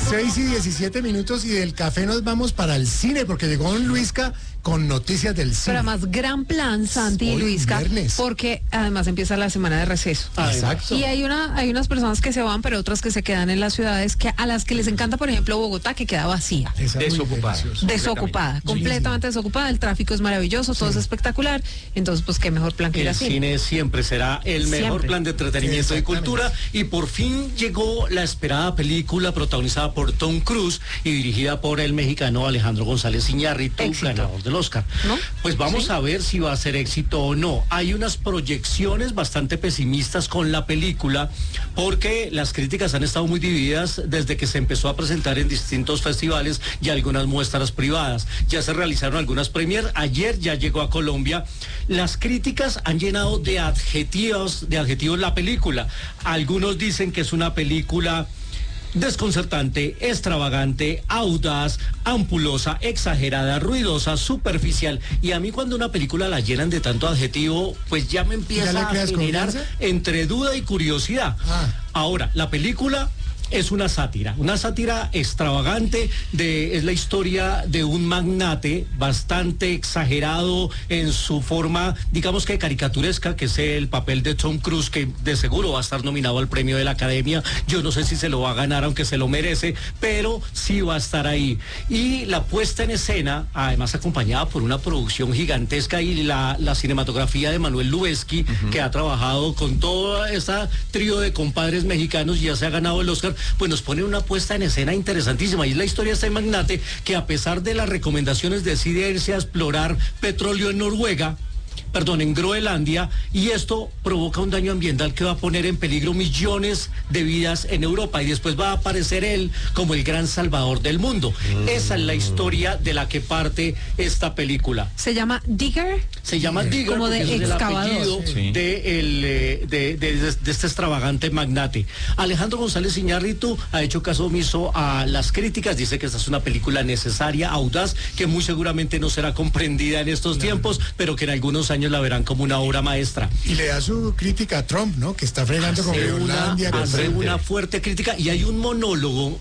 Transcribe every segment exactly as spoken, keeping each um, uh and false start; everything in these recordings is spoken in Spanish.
seis y diecisiete minutos y del café nos vamos para el cine porque llegó don Luisca con noticias del cine. Pero además, gran plan, Santi y Luisca, viernes. porque además empieza la semana de receso. Ah, exacto. Y hay una, hay unas personas que se van, pero otras que se quedan en las ciudades, que a las que les encanta, por ejemplo, Bogotá, que queda vacía. Esa es muy Desocupada. deliciosa. Desocupada, completamente desocupada, el tráfico es maravilloso, todo es espectacular, entonces pues qué mejor plan que ir El así. cine siempre será el mejor Siempre. plan de entretenimiento y Exactamente. cultura, y por fin llegó la esperada película protagonizada por Tom Cruise y dirigida por el mexicano Alejandro González Iñárritu, Éxito. ganador del Oscar. ¿No? Pues vamos ¿Sí? a ver si va a ser éxito o no. Hay unas proyecciones bastante pesimistas con la película porque las críticas han estado muy divididas desde que se empezó a presentar en distintos festivales y algunas muestras privadas. Ya se realizaron algunas premier, ayer ya llegó a Colombia. Las críticas han llenado de adjetivos, de adjetivos la película. Algunos dicen que es una película desconcertante, extravagante, audaz, ampulosa, exagerada, ruidosa, superficial. Y a mí cuando una película la llenan de tanto adjetivo, pues ya me ¿Ya empieza le a creas generar confianza? entre duda y curiosidad. Ah. Ahora, la película es una sátira, una sátira extravagante, de, es la historia de un magnate bastante exagerado en su forma, digamos que caricaturesca, que es el papel de Tom Cruise, que de seguro va a estar nominado al premio de la Academia. Yo no sé si se lo va a ganar, aunque se lo merece, pero sí va a estar ahí. Y la puesta en escena, además acompañada por una producción gigantesca, y la, la cinematografía de Manuel Lubezki, uh-huh. que ha trabajado con toda esta trío de compadres mexicanos y ya se ha ganado el Oscar, pues nos pone una puesta en escena interesantísima. Y es la historia de este magnate que, a pesar de las recomendaciones, decide irse a explorar petróleo en Noruega, perdón, en Groenlandia, y esto provoca un daño ambiental que va a poner en peligro millones de vidas en Europa, y después va a aparecer él como el gran salvador del mundo. Mm. Esa es la historia de la que parte esta película. ¿Se llama Digger? Se llama Digger, como porque de ese es el excavador. apellido Sí. de, el, eh, de, de, de, de este extravagante magnate. Alejandro González Iñárritu ha hecho caso omiso a las críticas, dice que esta es una película necesaria, audaz, que muy seguramente no será comprendida en estos claro. tiempos, pero que en algunos años la verán como una obra maestra. Y le da su crítica a Trump, ¿no? Que está fregando con Groenlandia. Una, hace con... una fuerte crítica, y hay un monólogo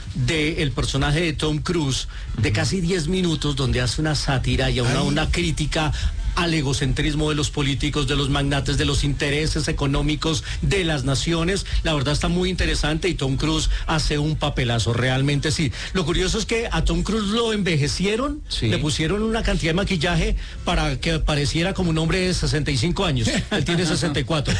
del personaje de Tom Cruise de casi diez minutos donde hace una sátira y una, una crítica al egocentrismo de los políticos, de los magnates, de los intereses económicos de las naciones. La verdad está muy interesante y Tom Cruise hace un papelazo, realmente sí. Lo curioso es que a Tom Cruise lo envejecieron, sí. le pusieron una cantidad de maquillaje para que pareciera como un hombre de sesenta y cinco años. Él tiene sesenta y cuatro.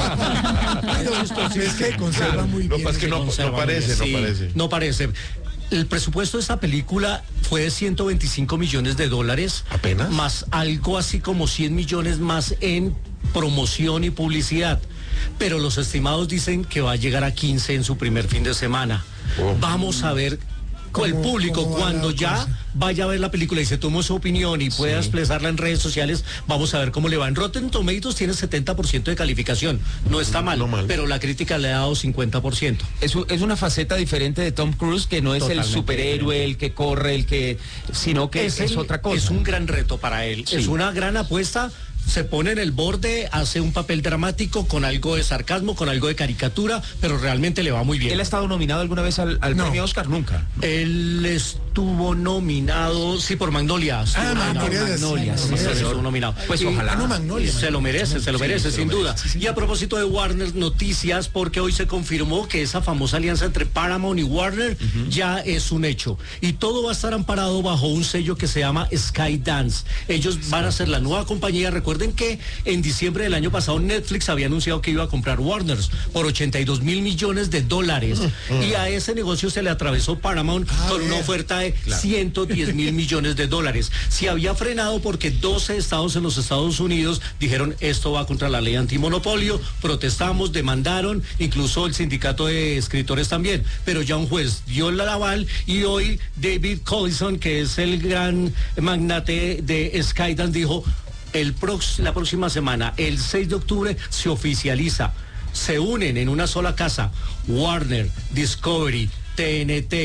Es que conserva muy bien. Lo que es que no, no parece, sí, no parece. No parece. El presupuesto de esta película fue de ciento veinticinco millones de dólares. ¿Apenas? Más algo así como cien millones más en promoción y publicidad. Pero los estimados dicen que va a llegar a quince en su primer fin de semana. Oh. Vamos a ver con el público cuando ya cosa? vaya a ver la película y se tome su opinión y pueda sí. expresarla en redes sociales. Vamos a ver cómo le va. En Rotten Tomatoes tiene setenta por ciento de calificación, no está mal, no mal, pero la crítica le ha dado cincuenta por ciento. Es, es una faceta diferente de Tom Cruise, que no es Totalmente el superhéroe, el que corre, el que, sino que es, es el, otra cosa. Es un gran reto para él, sí. es una gran apuesta. Se pone en el borde, hace un papel dramático con algo de sarcasmo, con algo de caricatura, pero realmente le va muy bien. ¿Él ha estado nominado alguna vez al, al no. premio Oscar? Nunca. Él estuvo nominado, sí, por Magnolia. Ah, Magnolia. Magnolia, sí, sí, estuvo nominado. Pues y, ojalá. Ah, no, Magnolia. Se lo merece, se lo merece, sí, sin lo duda. Merece, sí, sí. Y a propósito de Warner, noticias, porque hoy se confirmó que esa famosa alianza entre Paramount y Warner uh-huh. ya es un hecho. Y todo va a estar amparado bajo un sello que se llama Skydance. Ellos sí. van a ser la nueva compañía. Recuerden que en diciembre del año pasado Netflix había anunciado que iba a comprar Warner por ochenta y dos mil millones de dólares. Uh-huh. Y a ese negocio se le atravesó Paramount ah, con bien. una oferta de claro. ciento diez mil millones de dólares. Se había frenado porque doce estados en los Estados Unidos dijeron esto va contra la ley antimonopolio, protestamos, demandaron, incluso el sindicato de escritores también, pero ya un juez dio el aval y hoy David Collison, que es el gran magnate de Skydance, dijo el prox, la próxima semana, el seis de octubre, se oficializa. Se unen en una sola casa Warner, Discovery, T N T,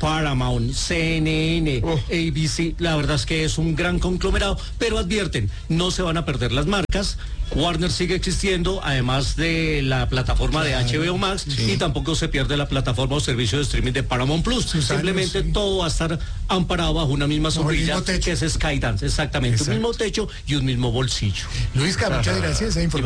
Paramount, C N N, oh. A B C, la verdad es que es un gran conglomerado, pero advierten, no se van a perder las marcas. Warner sigue existiendo, además de la plataforma claro, de H B O Max, sí. y tampoco se pierde la plataforma o servicio de streaming de Paramount Plus. Susano, Simplemente sí. todo va a estar amparado bajo una misma sombrilla, que es Skydance, exactamente, Exacto. un mismo techo y un mismo bolsillo. Luisca, muchas gracias.